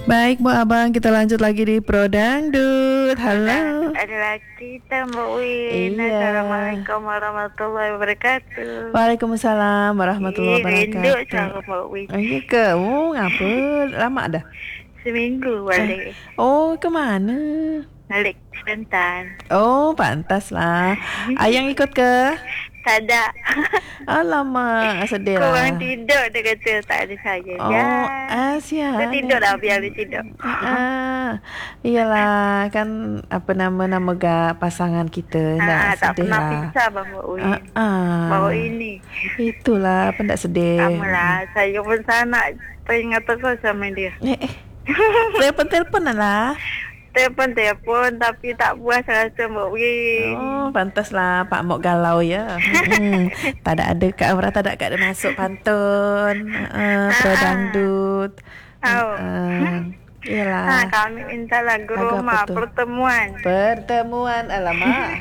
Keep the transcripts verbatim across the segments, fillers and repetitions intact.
Baik Bu Abang, kita lanjut lagi di Pro Dangdut. Halo. Adalah kita Mbak Win. Iya. Assalamualaikum warahmatullahi wabarakatuh. Waalaikumsalam warahmatullahi Rindu wabarakatuh. sama Mbak Win. Oh iya ke? Oh ngapa? Lama dah? Seminggu balik. Oh kemana? Balik Kelantan. Oh pantaslah. Ayang ikut ke? Tak ada. Alamak, sedih lah. Korang tidur, dia kata tak ada saya. Oh, Asia. Dia tidur dah, biar dia tidur. Ah, iyalah kan apa nama-nama gak pasangan kita. Ah, tak sedih pernah lah. pisah Bang Mbak Win. Ah, ah. Baru ini. Itulah, apa tak sedih. Sama lah, saya pun sana teringat terus sama dia. Eh, eh. Telepon-teleponan lah. Telepon-telepon tapi tak puas rasa Mbak Win. Oh, pantaslah Pak Mok galau ya. Hmm, tak ada ada Kak Amra, tak ada Kak ada masuk pantun. Uh, Pro Dangdut. Tahu. Uh, iyalah. Ha, kami minta lagu, Lagu apa Roma, tu? Pertemuan. Pertemuan, alamak.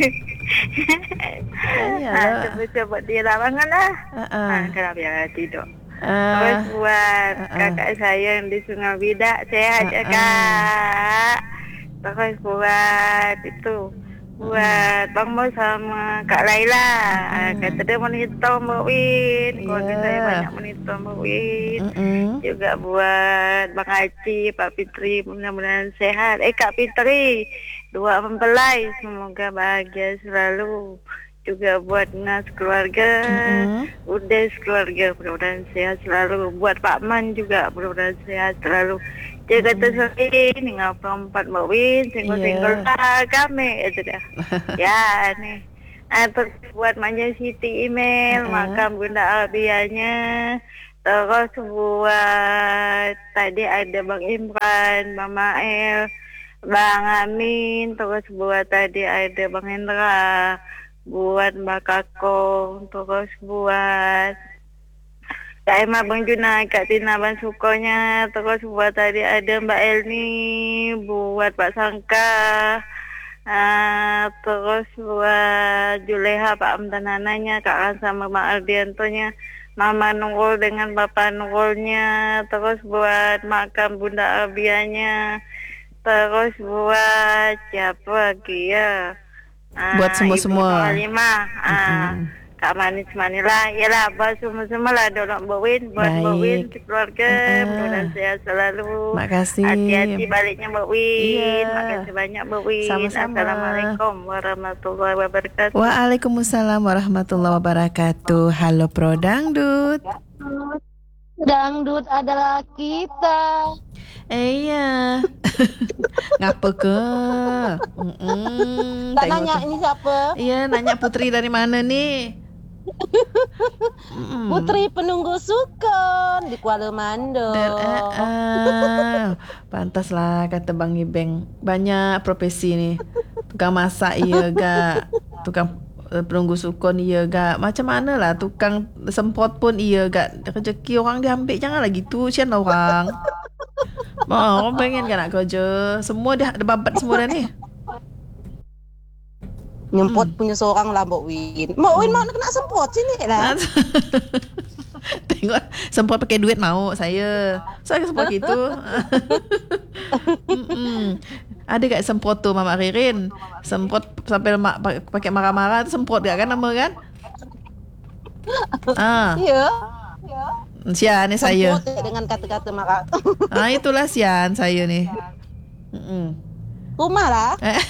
Ha, Iyalah. coba-coba dia larangan lah. Uh, Ha, uh, kalau biar tidur. uh, Terus buat uh, uh. kakak saya yang di Sungai Bidak, sehat Uh, je uh. kak. Terus buat itu. Buat Bang Mo sama Kak Laila. Hmm. Kata dia monitor Mbak Win. Keluarga Yeah. saya banyak monitor Mbak Win. Mm-mm. Juga buat Bang Haji, Pak Fitri, mudah-mudahan sehat. Eh Kak Fitri, dua mempelai, semoga bahagia selalu. Juga buat Nas keluarga, Mm-mm. Udes keluarga, mudah-mudahan sehat selalu. Buat Pak Man juga, mudah-mudahan sehat selalu. Dia kata sorry, ni ngapa empat Mbak Win, single-single Yeah. lah kami, itu dah. Ya, ni. Atau buat Manja Siti email, Uh-uh. makam Bunda Albianya. Terus buat tadi ada Bang Imran, Bang Mael, Bang Amin. Terus buat tadi ada Bang Hendra, buat Mbak Kakong. Terus buat Kak Emma, Bang Juna, Kak Tina, Bang Sukonya. Terus buat tadi ada Mbak Elni, buat Pak Sangka. Uh, terus buat Juleha, Pak Amdan Hananya, Kak Ran sama Mak Ardiantonya, Mama Nurul dengan Bapak Nurulnya. Terus buat makam Bunda Arbianya. Terus buat siapa lagi ya? Uh, Buat semua-semua. Ibu Halimah. Uh, Mm-mm. Kak Manis Manila. Yalah, buat semua-semua lah. Dorang Mbak Win. Buat Mbak Baik. Win, keluarga. Uh-uh. Mudah-mudahan sehat selalu. Makasih. Hati-hati baliknya Mbak Win. Iya. Makasih banyak Mbak Win. Sama-sama. Assalamualaikum warahmatullahi wabarakatuh. Waalaikumsalam warahmatullahi wabarakatuh. Halo Pro Dangdut. Dangdut adalah kita. Eh, iya. Ngapa ke? Mm-mm, Tak tengok nanya tu. ini siapa? Iya, nanya Putri dari mana nih? Mm-mm. Putri penunggu sukun di Kuala Mando. Dan, eh, eh. Pantaslah kata Bang Ibeng. Banyak profesi ni. Tukang masak iya gak. Tukang eh, penunggu sukun iya gak. Macam mana lah tukang sempot pun iya gak. Rezeki orang diambil. Janganlah gitu. Sian lah orang. Oh, orang pengen kan nak kerja. Semua dah ada babat semua dah ni. Nyempot punya seorang lah Mbak Win. Mbak Win mau nak kena sempot sini lah. Tengok semprot pakai duit mau saya. Saya semprot gitu. Mm-mm. Ada kat semprot tu Mama Ririn. Semprot sampai mak pakai marah-marah tu semprot gak kan nama kan? Ah, Ya. sian ni saya. Sempot dengan kata-kata marah. Ah, itulah sian saya ni. Mm-mm. Rumah lah. Eh.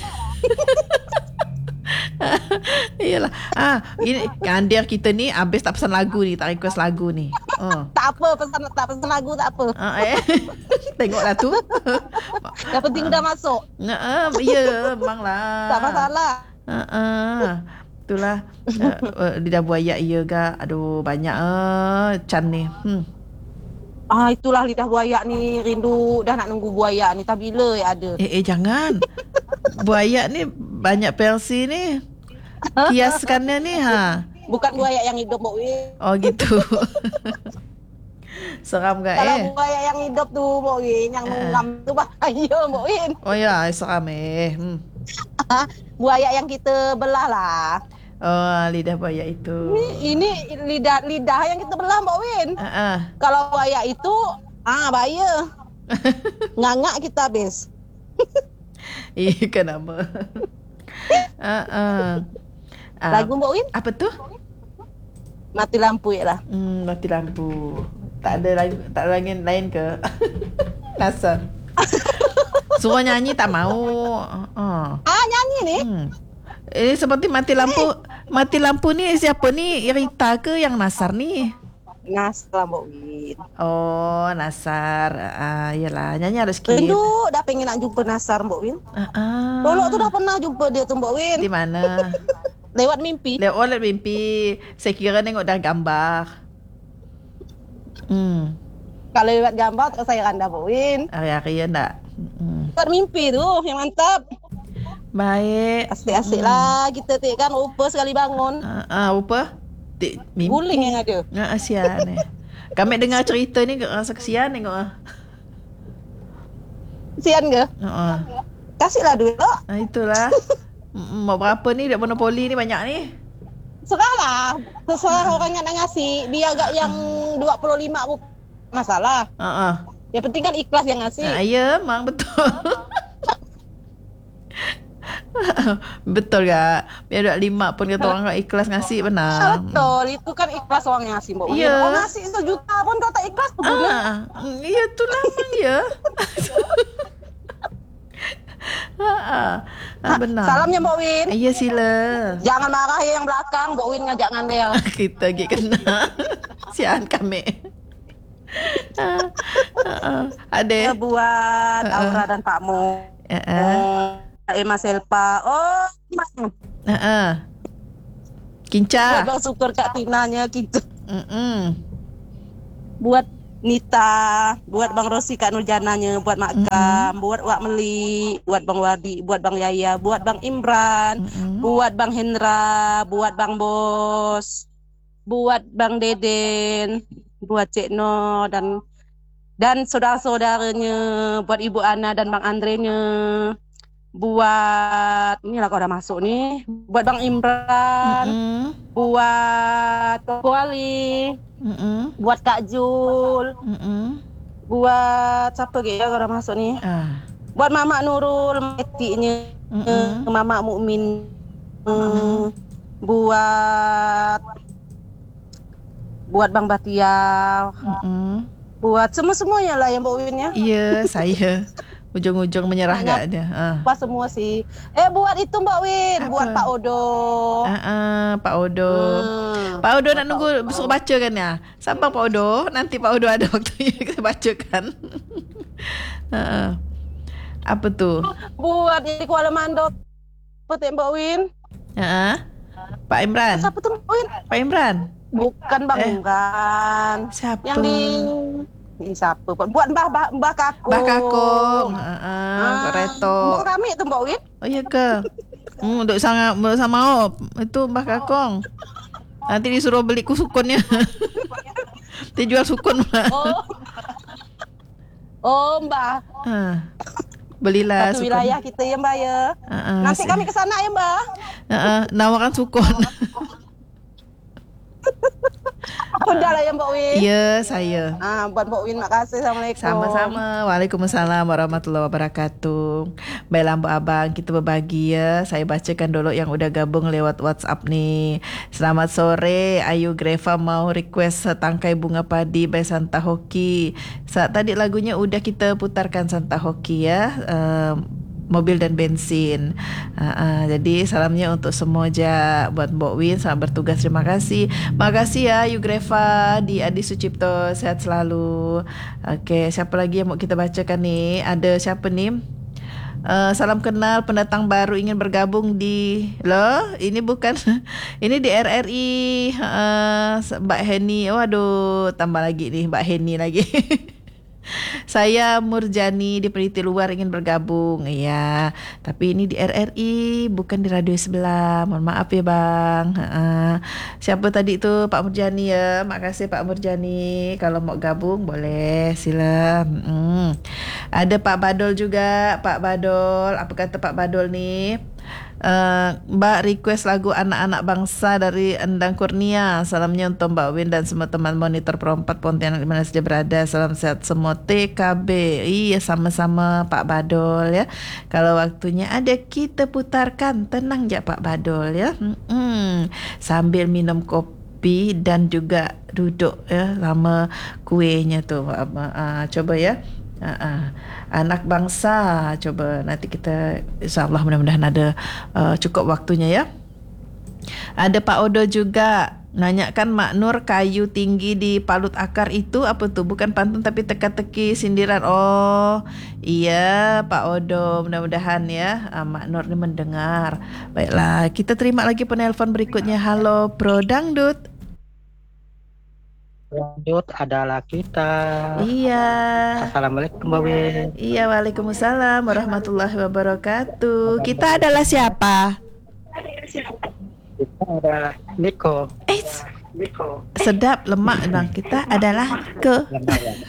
Iyalah. Ah, ini kandir kita ni habis tak pesan lagu ni, tak request lagu ni. Oh. Tak apa, pesan tak pesan lagu tak apa. Ah, eh. Tengoklah tu. Yang penting dah masuk. Nah, ah, ya, memang lah. Tak masalah. Ah, ah. Itulah uh, uh, lidah buaya iya gak. Aduh, banyak ah uh, Chan ni. Hmm. Ah, itulah lidah buaya ni, rindu dah nak nunggu buaya ni. Tak bila ya ada. Eh, eh jangan. Buaya ni banyak versi ni. Kiaskannya ni ha. Bukan buaya yang hidup Mbak Win. Oh gitu. Seram gak Kalau eh? buaya yang hidup tu Mbak Win, yang menggam tu bahaya Mbak Win. Oh ya, seram eh. Hmm. Buaya yang kita belah lah. Oh, lidah buaya itu. Ini, ini lidah lidah yang kita belah Mbak Win. Ah, ah. Kalau buaya itu ah bahaya. Ngangak kita habis. Eh, kenapa? Ah, ah. Ah, Lagu Mbak Win, apa tu? mati lampu ya lah. Hmm, mati lampu. Tak ada lain, tak ada lain lain ke? Nasar. Suruh nyanyi tak mau. Ah. Ah, nyanyi ni. Hmm. Ini seperti mati lampu. Mati lampu ni siapa ni? Rita ke yang Nasar ni? Nasar Mbak Win. Oh, Nasar. Ah, iyalah, nyanyi harus sikit. Rindu dah pengen nak jumpa Nasar Mbak Win. Ah, ah. Tolok tu dah pernah jumpa dia tu Mbak Win. Di mana? Lewat mimpi. Lewat oleh mimpi. Saya kira tengok dah gambar. Hmm. Kalau lewat gambar tak saya randa Mbak Win. Hari-hari ya tak? Hmm. Lewat mimpi tu yang mantap. Baik. Asik-asik lah kita tik kan rupa sekali bangun. Ah, ah apa? Tik mimpi. Guling yang ada. Ah, kasihan eh. Kami dengar cerita ni rasa kesian tengok ah. Sian ke? Ha. Kasihlah duit lah. Ah, itulah. Mm, mau berapa ni dak monopoli ni banyak ni. Serahlah. Terserah orang yang nak ngasih. Biar agak yang dua puluh lima rupiah. Masalah. Ha ah. Yang penting kan ikhlas yang ngasih. Ha, ya, memang betul. Betul tak? Biar dua lima pun kata orang ikhlas ngasih Ah, benar. betul. Itu kan ikhlas orang yang ngasih Mbak Win. Ya. Orang ngasih sejuta pun kau tak ikhlas tu guna. Ah, mm, ya itulah memang ya. Ha ah. Ah, benar. Salamnya Mbak Win. Ya sila. Jangan marah ya yang belakang. Mbak Win ngajak dengan dia. Kita lagi kena. Sian kami. Ah, ah, ah. Dia Ada. buat Ah, ah. Aura dan Pak Mo. Ha ah. Emma Selpa. Oh, Mas. Ha ah. Buat Kinca. bang syukur Kak Tinanya gitu. Mm-mm. Buat Nita, buat Bang Rosi Kak Nurjananya, buat Mak Kam, buat Wak Meli, buat Bang Wadi, buat Bang Yaya, buat Bang Imran, Mm-mm. buat Bang Hendra, buat Bang Bos, buat Bang Deden, buat Cik No dan dan saudara-saudaranya, buat Ibu Ana dan Bang Andrenya, buat inilah kau dah masuk nih, buat Bang Imran, Mm-mm. buat Kak Wali, Mm-mm. buat Kak Jul, Mm-mm. buat siapa ke ya kau dah masuk nih, Ah. buat Mamak Nurul, metiknya, Mm-mm. Mamak Mukmin, hmm, buat buat Bang Batiau, Mm-mm. buat semua-semuanya lah yang Mbak Win ya. Ya, saya ujung-ujung menyerah Banyak. gak dia. Ah. Apa semua sih. Eh buat itu Mbak Win, Apa? buat Pak Odo. Ah, ah, Pak Odo. Hmm. Pak Odo nak nunggu suruh baca kan ya? Sabar Pak Odo, nanti Pak Odo ada waktunya kita bacakan. Ha ah. Apa tu? Buat di Kuala Mandor. Petik Mbak Win. Ha ah. Pak Imran. Siapa tu Mbak Win? Pak Imran. Bukan Bang Eh. Imran. Siapa? Yang di Ini siapa pun? Buat Mbah Mbah, Mbah Kakung. Mbah Kakung. Ha ah, Ah, Reto. Mbak kami tu Mbak Win. Oh iya ke? Hmm, duk sangat bersama op. Itu Mbah Kakong. Nanti disuruh beli ku sukunnya. Dia jual sukun pula. Oh. Oh Mbah. Ha. Belilah Satu sukun. wilayah kita ya Mbak ya. Ha, ah, Nanti si- kami ke sana ya Mbak. Ha, ah, nawarkan sukun. Udah lah ya Mbak Win. Ya, saya. Ah, buat Mbak Win makasih. Assalamualaikum. Sama-sama. Waalaikumsalam warahmatullahi wabarakatuh. Baiklah Mbak Abang, kita berbagi ya. Saya bacakan dulu yang udah gabung lewat WhatsApp nih. Selamat sore, Ayu Greva mau request setangkai bunga padi by Santa Hoki. Saat tadi lagunya udah kita putarkan Santa Hoki ya. Um, mobil dan bensin. Uh, uh, jadi salamnya untuk semua aja buat Mbok Win, selamat bertugas, terima kasih. Makasih ya Yugreva di Adi Sucipto, sehat selalu. Okey, siapa lagi yang mau kita bacakan nih? Ada siapa nih? Uh, salam kenal pendatang baru ingin bergabung di loh ini bukan ini di R R I uh, Mbak Heni. Waduh, tambah lagi nih Mbak Heni lagi. Saya Murjani di peneliti luar ingin bergabung. Ya, tapi ini di R R I bukan di radio sebelah. Mohon maaf ya bang. Ha-ha. Siapa tadi tu? Pak Murjani ya. Makasih Pak Murjani. Kalau mau gabung boleh, sila. Hmm. Ada Pak Badol juga. Pak Badol, apa kata Pak Badol nih? Uh, Mbak request lagu Anak-Anak Bangsa dari Endang Kurnia. Salamnya untuk Mbak Win dan semua teman monitor Perempat Pontianak di mana saja berada. Salam sehat semua T K B. Iya sama-sama Pak Badol ya. Kalau waktunya ada kita putarkan. Tenang ya Pak Badol ya. Mm-mm. Sambil minum kopi dan juga duduk ya sama kuenya tuh. Uh, coba ya. Uh-uh. Anak bangsa, coba nanti kita insyaallah mudah-mudahan ada uh, cukup waktunya ya. Ada Pak Odo juga nanyakan Mak Nur kayu tinggi di palut akar itu apa tuh? Bukan pantun tapi teka-teki sindiran. Oh iya Pak Odo, mudah-mudahan ya uh, Mak Nur ini mendengar. Baiklah, kita terima lagi penelpon berikutnya. Halo Bro Dangdut. Lanjut adalah kita. Iya. Assalamualaikum Mbak Win. Iya, waalaikumsalam warahmatullahi wabarakatuh. Kita adalah siapa? Kita adalah Niko. Eh, Niko. Sedap lemak bang. Kita adalah ke. Lemak ya.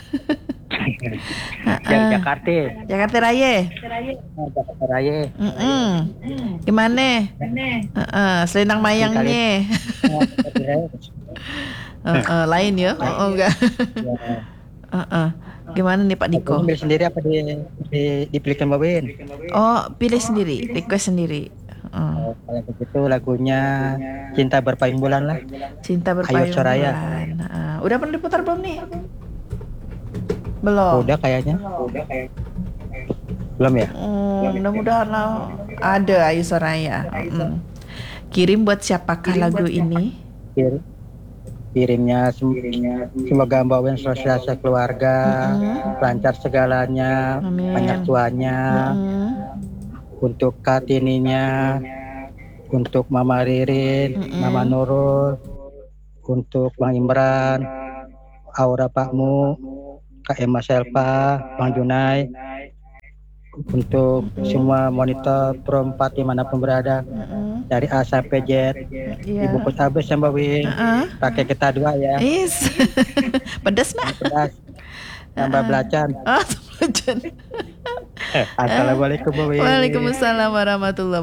Dari Jakarta. Jakarta Raya. Jakarta Raya. Mm-mm. Gimana? Uh-uh. Selendang mayangnya. Uh, uh, lain ya? Oh, oh enggak. uh, uh. Gimana nih Pak Diko? Pilih sendiri apa di, di dipilihkan Mbak Win? Oh, pilih sendiri, request sendiri. Uh. Oh, kalau begitu lagunya Cinta Berpayung Bulan lah. Cinta Berpayung Ayo Soraya. Bulan. Uh, udah pernah diputar belum nih? Belum. Udah kayaknya. Udah kayak. Belum ya? Hmm, mudah-mudahan lah ada Ayu Soraya. Hmm. Kirim buat siapakah Kirim lagu buat ini? Kirim. Kirimnya semoga Mbak Win selalu sehat keluarga, mm-hmm. lancar segalanya, Amin. Banyak tuanya, mm-hmm. untuk Kartininya, untuk Mama Ririn, mm-hmm. Mama Nurul, untuk Bang Imran, Aura Pakmu, Kak Emma Selpa, Bang Junai, untuk mm-hmm. semua monitor Perempat dimanapun berada, mm-hmm. dari A sampai Z, yeah. Dibungkus habis ya Mbak Win, uh-uh. pakai kita dua ya. Is, pedas nak? Pedas, tambah uh-uh. belacan. Oh, belacan. Assalamualaikum Mbak Win. Waalaikumsalam warahmatullahi